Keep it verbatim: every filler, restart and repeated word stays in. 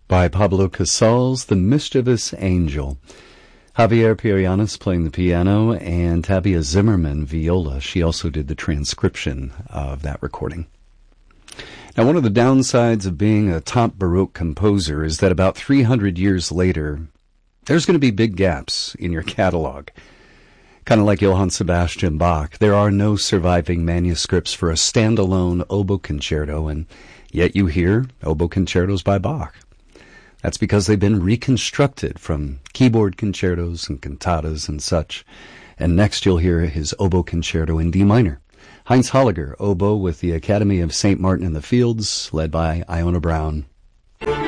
by Pablo Casals, The Mischievous Angel. Javier Perianis playing the piano and Tabia Zimmerman viola. She also did the transcription of that recording. Now, one of the downsides of being a top Baroque composer is that about three hundred years later, there's going to be big gaps in your catalog. Kind of like Johann Sebastian Bach, there are no surviving manuscripts for a standalone oboe concerto, and yet you hear oboe concertos by Bach. That's because they've been reconstructed from keyboard concertos and cantatas and such. And next you'll hear his oboe concerto in D minor. Heinz Holliger, oboe with the Academy of Saint Martin in the Fields, led by Iona Brown.